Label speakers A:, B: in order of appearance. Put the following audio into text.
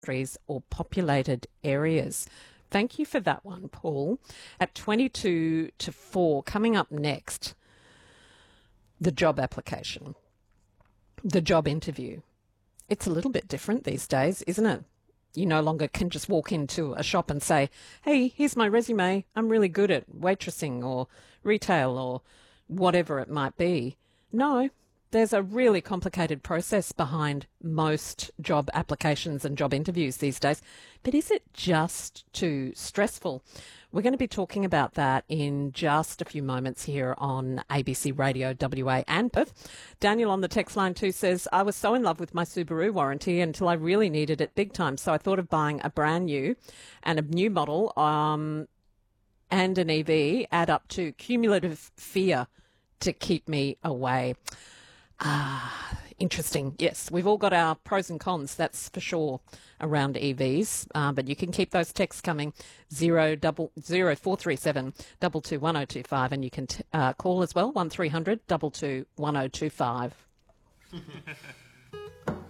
A: countries or populated areas. Thank you for that one, Paul. At 22 to 4, coming up next, the job application, the job interview. It's a little bit different these days, isn't it? You no longer can just walk into a shop and say, hey, here's my resume. I'm really good at waitressing or retail or whatever it might be. No, there's a really complicated process behind most job applications and job interviews these days. But is it just too stressful? We're going to be talking about that in just a few moments here on ABC Radio WA and Perth. Daniel on the text line too says, I was so in love with my Subaru warranty until I really needed it big time. So I thought of buying a brand new and a new model and an EV add up to cumulative fear to keep me away. Interesting. Yes, we've all got our pros and cons, that's for sure, around EVs. But you can keep those texts coming, 0437 221025, and you can call as well, 1300 221025.